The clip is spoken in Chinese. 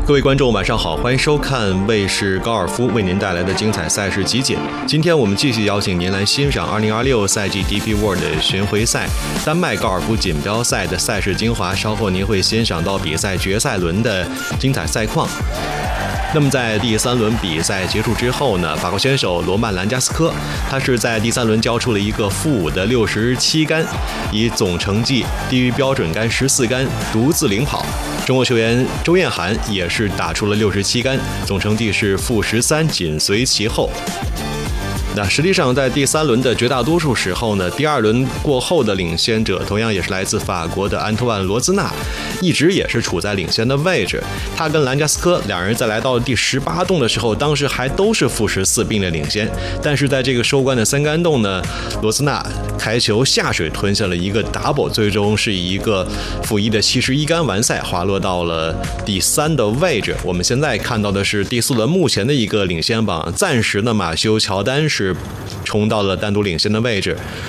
各位观众晚上好，欢迎收看卫视高尔夫为您带来的精彩赛事集锦。今天我们继续邀请您来欣赏2026赛季 DP World 巡回赛丹麦高尔夫锦标赛的赛事精华，稍后您会欣赏到比赛决赛轮的精彩赛况。那么在第3轮比赛结束之后呢，法国选手罗曼·兰加斯科，他是在第3轮交出了一个负5的67杆，以总成绩低于标准杆14杆独自领跑。中国球员周彦涵也是打出了67杆，总成绩是负13，紧随其后。那实际上在第3轮的绝大多数时候呢，第2轮过后的领先者同样也是来自法国的安托万·罗兹纳，一直也是处在领先的位置。他跟兰加斯科两人在来到第18洞的时候，当时还都是负14并列领先，但是在这个收官的3杆洞呢，罗兹纳开球下水吞下了一个 double， 最终是以一个负1的71杆完赛，滑落到了第3的位置。我们现在看到的是第4轮目前的一个领先榜，暂时呢马修·乔丹是冲到了单独领先的位置。